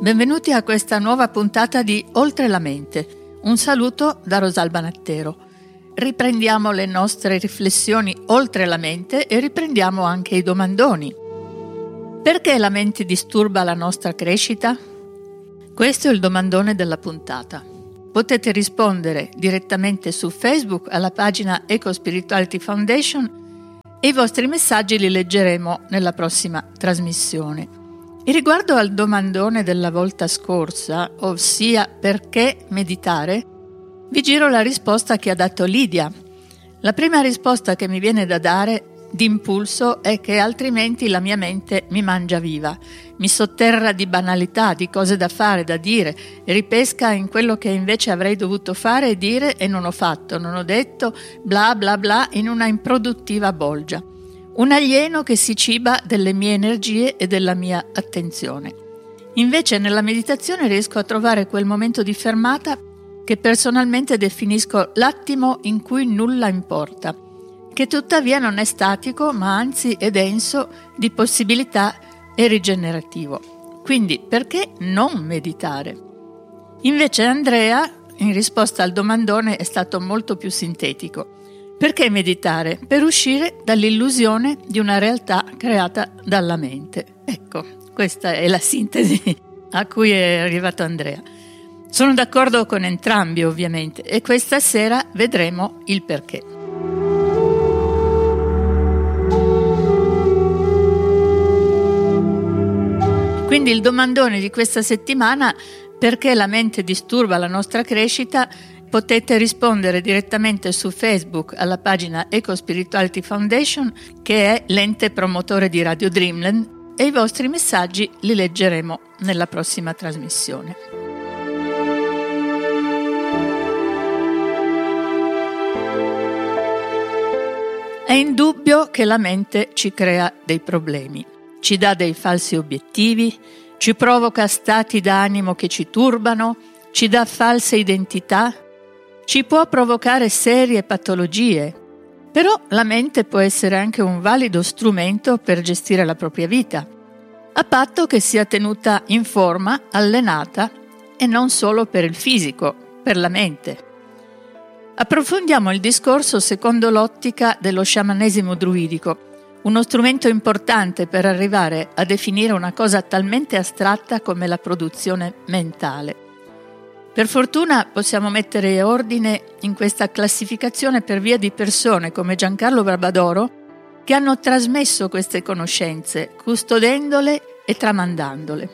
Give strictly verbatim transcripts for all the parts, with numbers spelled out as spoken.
benvenuti a questa nuova puntata di Oltre la mente. Un saluto da Rosalba Nattero. Riprendiamo le nostre riflessioni oltre la mente e riprendiamo anche i domandoni. Perché la mente disturba la nostra crescita? Questo è il domandone della puntata. Potete rispondere direttamente su Facebook alla pagina Eco Spirituality Foundation e i vostri messaggi li leggeremo nella prossima trasmissione. E riguardo al domandone della volta scorsa, ossia perché meditare, vi giro la risposta che ha dato Lidia. La prima risposta che mi viene da dare d'impulso è che altrimenti la mia mente mi mangia viva, mi sotterra di banalità, di cose da fare, da dire, e ripesca in quello che invece avrei dovuto fare e dire e non ho fatto, non ho detto, bla bla bla, in una improduttiva bolgia. Un alieno che si ciba delle mie energie e della mia attenzione. Invece nella meditazione riesco a trovare quel momento di fermata che personalmente definisco l'attimo in cui nulla importa, che tuttavia non è statico, ma anzi è denso di possibilità e rigenerativo. Quindi perché non meditare? Invece Andrea, in risposta al domandone, è stato molto più sintetico. Perché meditare? Per uscire dall'illusione di una realtà creata dalla mente. Ecco, questa è la sintesi a cui è arrivato Andrea. Sono d'accordo con entrambi, ovviamente, e questa sera vedremo il perché. Quindi il domandone di questa settimana, perché la mente disturba la nostra crescita, potete rispondere direttamente su Facebook alla pagina Eco Spirituality Foundation, che è l'ente promotore di Radio Dreamland, e i vostri messaggi li leggeremo nella prossima trasmissione. È indubbio che la mente ci crea dei problemi. Ci dà dei falsi obiettivi, ci provoca stati d'animo che ci turbano, ci dà false identità, ci può provocare serie patologie. Però la mente può essere anche un valido strumento per gestire la propria vita, a patto che sia tenuta in forma, allenata e non solo per il fisico, per la mente. Approfondiamo il discorso secondo l'ottica dello sciamanesimo druidico, uno strumento importante per arrivare a definire una cosa talmente astratta come la produzione mentale. Per fortuna possiamo mettere ordine in questa classificazione per via di persone come Giancarlo Barbadoro che hanno trasmesso queste conoscenze, custodendole e tramandandole.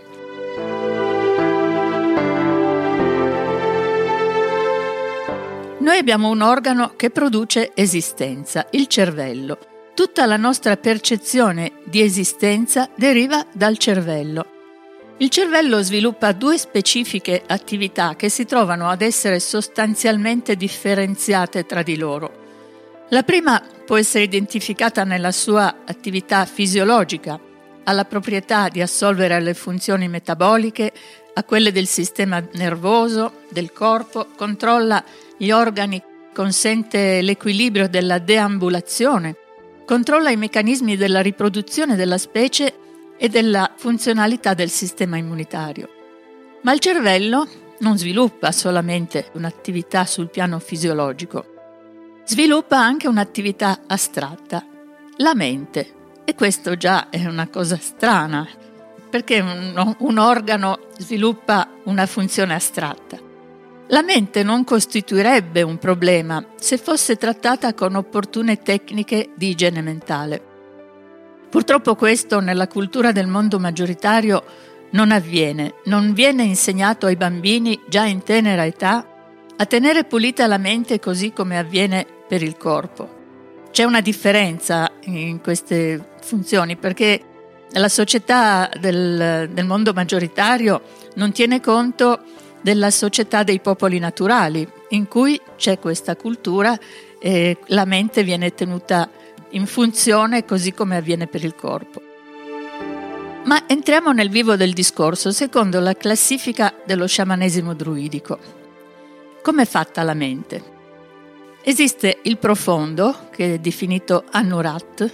Noi abbiamo un organo che produce esistenza, il cervello. Tutta la nostra percezione di esistenza deriva dal cervello. Il cervello sviluppa due specifiche attività che si trovano ad essere sostanzialmente differenziate tra di loro. La prima può essere identificata nella sua attività fisiologica, ha la proprietà di assolvere alle funzioni metaboliche, a quelle del sistema nervoso, del corpo, controlla gli organi, consente l'equilibrio della deambulazione, controlla i meccanismi della riproduzione della specie e della funzionalità del sistema immunitario. Ma il cervello non sviluppa solamente un'attività sul piano fisiologico, sviluppa anche un'attività astratta, la mente. E questo già è una cosa strana, perché un, un organo sviluppa una funzione astratta. La mente non costituirebbe un problema se fosse trattata con opportune tecniche di igiene mentale. Purtroppo questo nella cultura del mondo maggioritario non avviene, non viene insegnato ai bambini già in tenera età a tenere pulita la mente così come avviene per il corpo. C'è una differenza in queste funzioni perché la società del, del mondo maggioritario non tiene conto della società dei popoli naturali, in cui c'è questa cultura e la mente viene tenuta in funzione così come avviene per il corpo. Ma entriamo nel vivo del discorso secondo la classifica dello sciamanesimo druidico. Come è fatta la mente? Esiste il profondo, che è definito Anurat,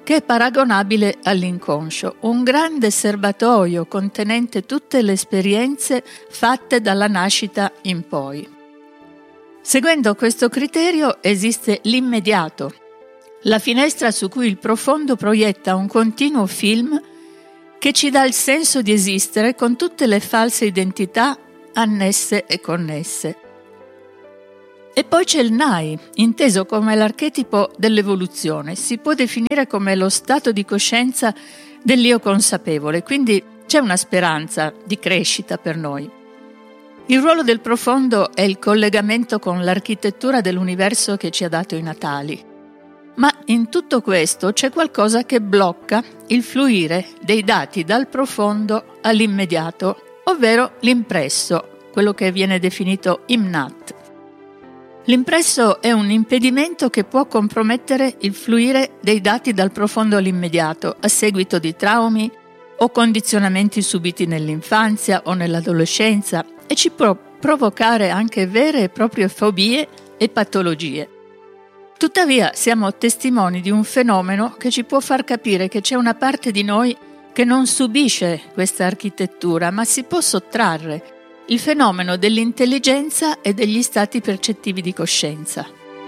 che è paragonabile all'inconscio, un grande serbatoio contenente tutte le esperienze fatte dalla nascita in poi. Seguendo questo criterio esiste l'immediato, la finestra su cui il profondo proietta un continuo film che ci dà il senso di esistere con tutte le false identità annesse e connesse. E poi c'è il Nai, inteso come l'archetipo dell'evoluzione. Si può definire come lo stato di coscienza dell'io consapevole, quindi c'è una speranza di crescita per noi. Il ruolo del profondo è il collegamento con l'architettura dell'universo che ci ha dato i natali. Ma in tutto questo c'è qualcosa che blocca il fluire dei dati dal profondo all'immediato, ovvero l'impresso, quello che viene definito imnat. L'impresso è un impedimento che può compromettere il fluire dei dati dal profondo all'immediato a seguito di traumi o condizionamenti subiti nell'infanzia o nell'adolescenza e ci può provocare anche vere e proprie fobie e patologie. Tuttavia siamo testimoni di un fenomeno che ci può far capire che c'è una parte di noi che non subisce questa architettura, ma si può sottrarre, il fenomeno dell'intelligenza e degli stati percettivi di coscienza.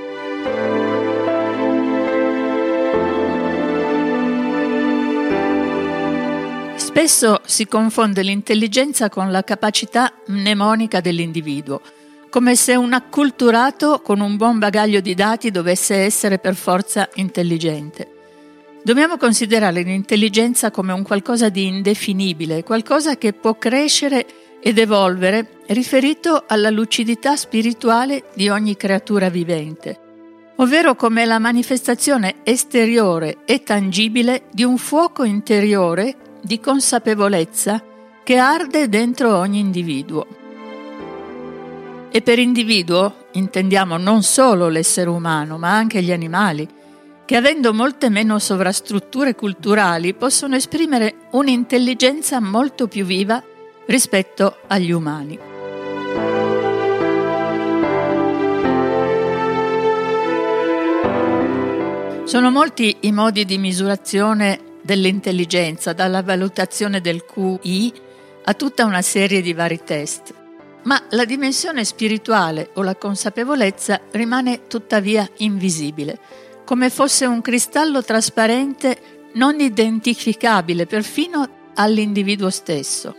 Spesso si confonde l'intelligenza con la capacità mnemonica dell'individuo, come se un acculturato con un buon bagaglio di dati dovesse essere per forza intelligente. Dobbiamo considerare l'intelligenza come un qualcosa di indefinibile, qualcosa che può crescere ed evolvere riferito alla lucidità spirituale di ogni creatura vivente, ovvero come la manifestazione esteriore e tangibile di un fuoco interiore di consapevolezza che arde dentro ogni individuo. E per individuo intendiamo non solo l'essere umano, ma anche gli animali, che avendo molte meno sovrastrutture culturali possono esprimere un'intelligenza molto più viva rispetto agli umani. Sono molti i modi di misurazione dell'intelligenza, dalla valutazione del Q I a tutta una serie di vari test. Ma la dimensione spirituale o la consapevolezza rimane tuttavia invisibile, come fosse un cristallo trasparente non identificabile perfino all'individuo stesso.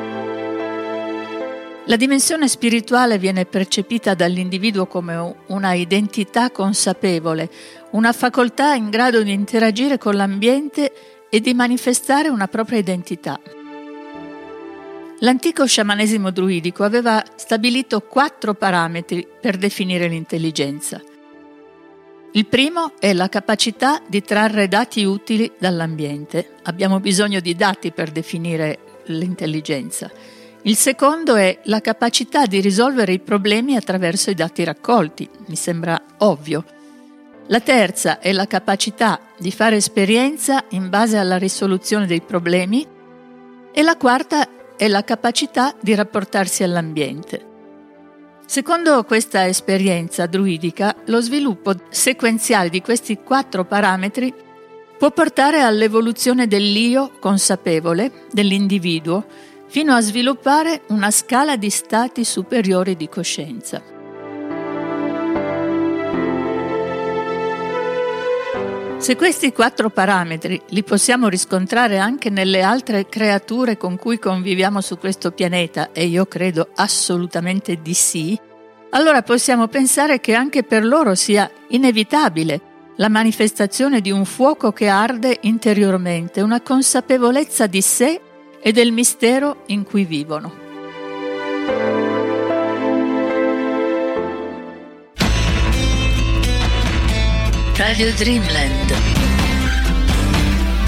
La dimensione spirituale viene percepita dall'individuo come una identità consapevole, una facoltà in grado di interagire con l'ambiente e di manifestare una propria identità. L'antico sciamanesimo druidico aveva stabilito quattro parametri per definire l'intelligenza. Il primo è la capacità di trarre dati utili dall'ambiente. Abbiamo bisogno di dati per definire l'intelligenza. Il secondo è la capacità di risolvere i problemi attraverso i dati raccolti. Mi sembra ovvio. La terza è la capacità di fare esperienza in base alla risoluzione dei problemi. E la quarta è la capacità di rapportarsi all'ambiente. Secondo questa esperienza druidica, lo sviluppo sequenziale di questi quattro parametri può portare all'evoluzione dell'io consapevole, dell'individuo, fino a sviluppare una scala di stati superiori di coscienza. Se questi quattro parametri li possiamo riscontrare anche nelle altre creature con cui conviviamo su questo pianeta, e io credo assolutamente di sì, allora possiamo pensare che anche per loro sia inevitabile la manifestazione di un fuoco che arde interiormente, una consapevolezza di sé e del mistero in cui vivono. Radio Dreamland.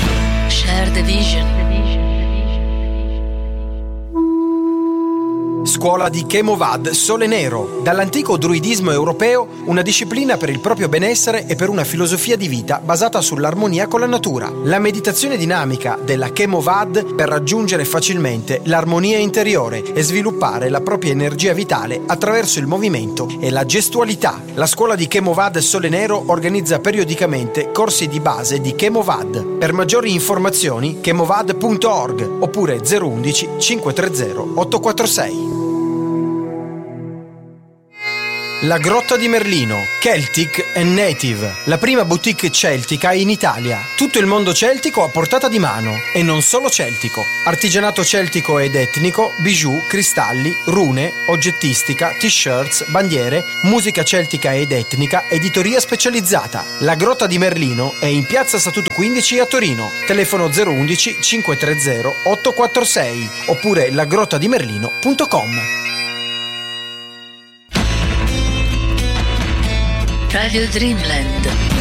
Share the vision. scuola di Chemovad Sole Nero. Dall'antico druidismo europeo, una disciplina per il proprio benessere e per una filosofia di vita basata sull'armonia con la natura. La meditazione dinamica della Chemovad per raggiungere facilmente l'armonia interiore e sviluppare la propria energia vitale attraverso il movimento e la gestualità. La scuola di Chemovad Sole Nero organizza periodicamente corsi di base di Chemovad. Per maggiori informazioni chemovad punto org oppure zero undici cinquecentotrenta ottocentoquarantasei. La Grotta di Merlino, Celtic and Native, la prima boutique celtica in Italia. Tutto il mondo celtico a portata di mano, e non solo celtico. Artigianato celtico ed etnico, bijou, cristalli, rune, oggettistica, t-shirts, bandiere, musica celtica ed etnica, editoria specializzata. La Grotta di Merlino è in piazza Statuto quindici a Torino. Telefono zero undici cinquecentotrenta ottocentoquarantasei oppure lagrottadimerlino punto com. Radio Dreamland.